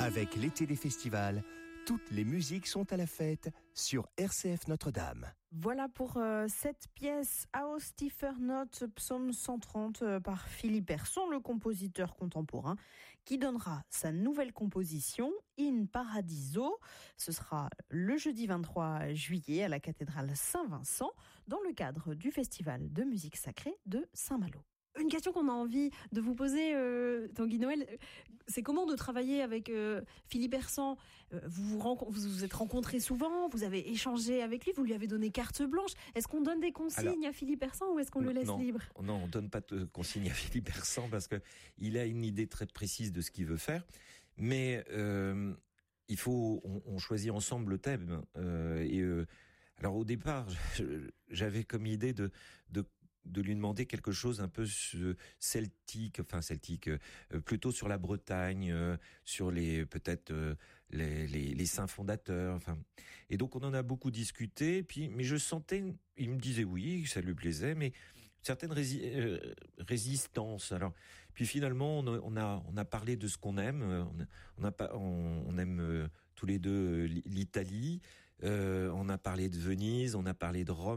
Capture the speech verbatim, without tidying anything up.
Avec l'été des festivals, toutes les musiques sont à la fête sur R C F Notre-Dame. Voilà pour euh, cette pièce Aus tiefer Not, psaume cent trente euh, par Philippe Persson, le compositeur contemporain, qui donnera sa nouvelle composition In Paradiso. Ce sera le jeudi vingt-trois juillet à la cathédrale Saint-Vincent, dans le cadre du festival de musique sacrée de Saint-Malo. Une question qu'on a envie de vous poser, euh, Tanguy Noël, c'est comment de travailler avec euh, Philippe Persson. euh, vous, vous, renco- vous vous êtes rencontrés souvent, vous avez échangé avec lui, vous lui avez donné carte blanche. Est-ce qu'on donne des consignes Alors, à Philippe Persson ou est-ce qu'on non, le laisse non, libre ? Non, on ne donne pas de consignes à Philippe Persson parce qu'il a une idée très précise de ce qu'il veut faire. Mais euh, il faut, on, on choisit ensemble le thème. Euh, et euh, alors au départ, j'avais comme idée de... de de lui demander quelque chose un peu celtique, enfin celtique, euh, plutôt sur la Bretagne, euh, sur les peut-être euh, les, les, les saints fondateurs, enfin. Et donc on en a beaucoup discuté. Puis, mais je sentais, il me disait oui, ça lui plaisait, mais certaines rési- euh, résistances. Alors, puis finalement on a, on a on a parlé de ce qu'on aime. On, a, on a pas, on, on aime euh, tous les deux l'Italie. Euh, on a parlé de Venise, on a parlé de Rome.